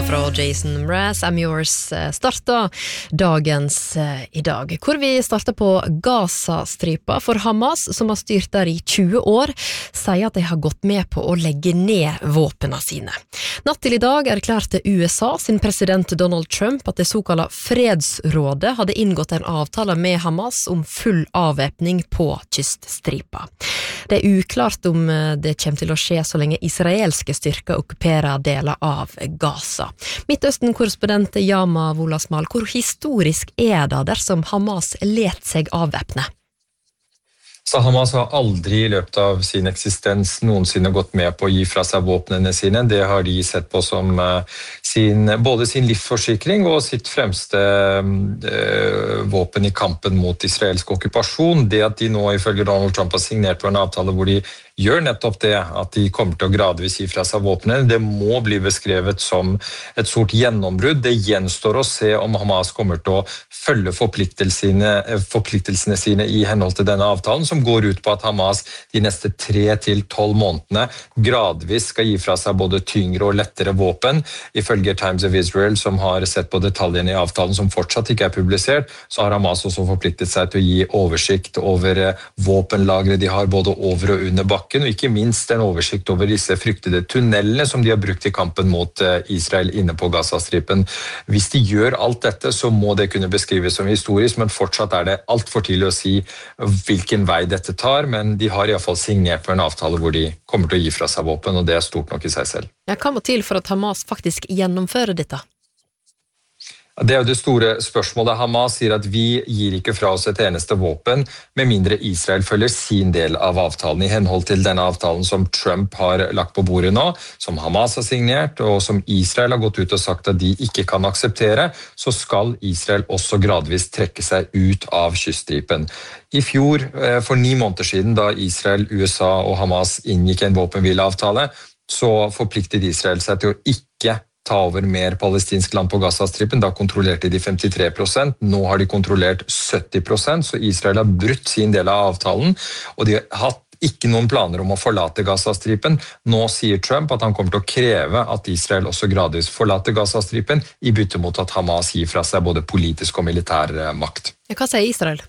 fra Jason Mraz, I'm Yours, starter dagens i dag. Hvor vi starter på Gaza-stripa, for Hamas, som har styrt der i 20 år, sier at de har gått med på å legge ned våpnene sine. Natt til i dag erklærte USA sin president Donald Trump at det såkalte fredsrådet hadde inngått en avtale med Hamas om full avvæpning på kyststripa. Det er uklart om det kommer til å skje så lenge israelske styrker okkuperer deler av Gaza. Midtøsten-korrespondent Yama Wolasmal, hvor historisk er det dersom Hamas let seg avvæpne? Så Hamas har aldri i løpet av sin eksistens noensinne gått med på å gi fra seg våpnene sine. Det har de sett på som både sin livsforsikring og sitt fremste våpen i kampen mot israelsk okkupasjon. Det at de nå ifølge Donald Trump har signert på en avtale hvor de gjør nettopp det, at de kommer til å gradvis gi fra seg våpnene, det må bli beskrevet som et stort gjennombrudd. Det gjenstår å se om Hamas kommer til å følge forpliktelsene sine i henhold til denne avtalen, som går ut på at Hamas de neste 3 til 12 månedene gradvis skal gi fra seg både tyngre og lettere våpen. Ifølge Times of Israel, som har sett på detaljene i avtalen som fortsatt ikke er publisert, så har Hamas også forpliktet seg til å gi oversikt over våpenlagre de har både over og under bakken, og ikke minst en oversikt over disse fryktede tunnelene som de har brukt i kampen mot Israel inne på Gaza-stripen. Hvis de gjør alt dette, så må det kunne beskrives som historisk, men fortsatt er det alt for tidlig å si hvilken vei dette tar, men de har i hvert fall signert på en avtale hvor de kommer til å gi fra seg våpen, og det er stort nok i seg selv. Hva må til for at Hamas faktisk gjennomfører dette? Det er jo det store spørsmålet. Hamas sier at vi gir ikke fra oss et eneste våpen, med mindre Israel følger sin del av avtalen. I henhold til denne avtalen som Trump har lagt på bordet nå, som Hamas har signert, og som Israel har gått ut og sagt at de ikke kan akseptere, så skal Israel også gradvis trekke seg ut av kyststripen. I fjor, for 9 måneder siden, da Israel, USA og Hamas inngikk en våpenhvileavtale, så forpliktet Israel seg til å ikke ta over mer palestinsk land på Gaza-stripen. Da kontrollerte de 53%, nå har de kontrollert 70%, så Israel har brutt sin del av avtalen, og de har hatt ikke noen planer om å forlate Gaza-stripen. Nå sier Trump at han kommer til å kreve at Israel også gradvis forlater Gaza-stripen, i bytte mot at Hamas gir fra seg både politisk og militær makt. Hva sier Israel?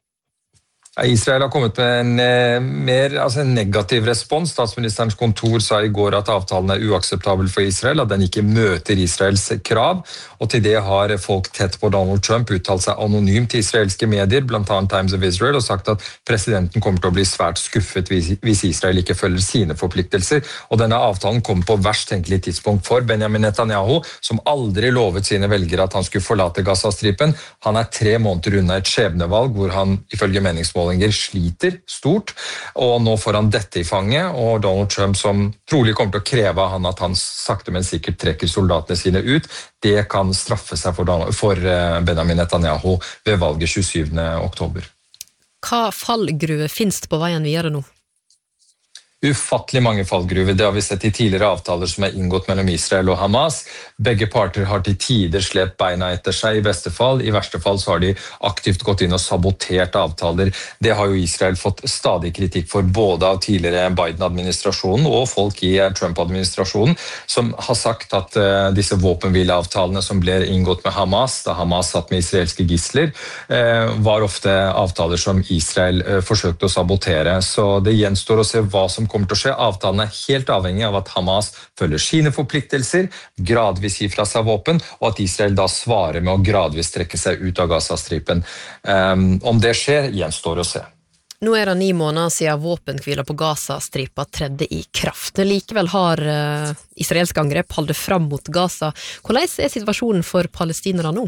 Israel har kommet med en negativ respons. Statsministerens kontor sa i går at avtalen er uakseptabel for Israel, at den ikke møter Israels krav, og til det har folk tett på Donald Trump uttalt seg anonymt til israelske medier, blant annet Times of Israel, og sagt at presidenten kommer til å bli svært skuffet hvis Israel ikke følger sine forpliktelser. Og denne avtalen kom på verst tenkelig tidspunkt for Benjamin Netanyahu, som aldri lovet sine velgere at han skulle forlate Gaza-stripen. Han er 3 måneder unna et skjebnevalg hvor han ifølge meningsmålinger sliter stort, og nå får han dette i fanget, og Donald Trump, som trolig kommer til å kreve av han at han sakte, men sikkert trekker soldatene sine ut, det kan straffe seg for Benjamin Netanyahu ved valget 27. oktober. Hva fallgruve finnes det på veien videre nå? Ufattelig mange fallgruver. Det har vi sett i tidligere avtaler som er inngått mellom Israel og Hamas. Begge parter har til tider slept beina etter seg i beste fall. I verste fall så har de aktivt gått inn og sabotert avtaler. Det har jo Israel fått stadig kritikk for, både av tidligere Biden-administrasjonen og folk i Trump-administrasjonen, som har sagt at disse våpenhvileavtalene som ble inngått med Hamas, da Hamas satt med israelske gisler, var ofte avtaler som Israel forsøkte å sabotere. Så det gjenstår å se hva som kommer til å skje. Avtalen er helt avhengig av at Hamas følger sine forpliktelser, gradvis gir fra seg våpen, og at Israel da svarer med å gradvis trekke seg ut av Gaza-stripen. Om det skjer, gjenstår å se. Nå er det 9 måneder siden våpenhvila på Gaza-stripa tredde i kraft. Likevel har israelske angrep holdt fram mot Gaza. Hvordan er situasjonen for palestinere nå?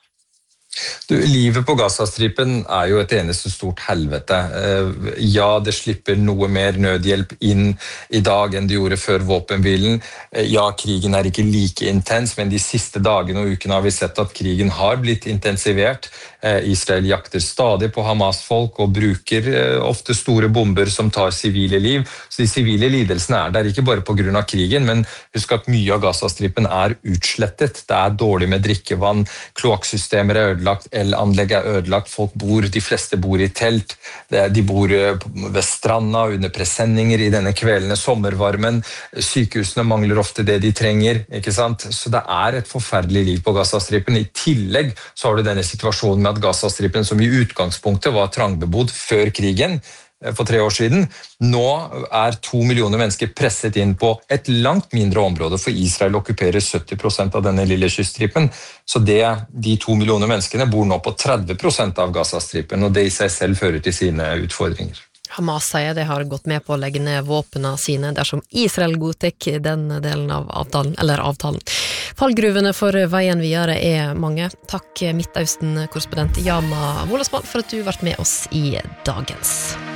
Livet på Gaza-stripen er jo et eneste stort helvete. Ja, det slipper noe mer nødhjelp inn i dag enn det gjorde før våpenhvilen. Ja, krigen er ikke like intens, men de siste dagene og ukene har vi sett at krigen har blitt intensivert. Israel jakter stadig på Hamas-folk og bruker ofte store bomber som tar sivile liv. Så de sivile lidelsene er der ikke bare på grunn av krigen, men husk at mye av Gaza-stripen er utslettet. Det er dårlig med drikkevann, kloakksystemer er ødelagt, ødelagt, elanlegg ødelagt, de fleste bor i telt, de bor ved stranda under presenninger i denne kveldende sommervarmen, sykehusene mangler ofte det de trenger, ikke sant? Så det et forferdelig liv på Gazastripen. I tillegg så har du denne situasjonen med at Gazastripen, som i utgangspunktet var trangbebodd før krigen, for 3 år siden, nå 2 millioner mennesker presset inn på et langt mindre område, for Israel okkuperer 70% av denne lille kyststripen, så de 2 millioner menneskene bor nå på 30% av Gazastripen, og det i seg selv fører til sine utfordringer. Hamas sier de har gått med på å legge ned våpnene sine dersom Israel godtar den delen av avtalen. Fallgruvene for veien videre mange. Takk Midtøsten-korrespondent Yama Wolasmal for at du har vært med oss i dagens.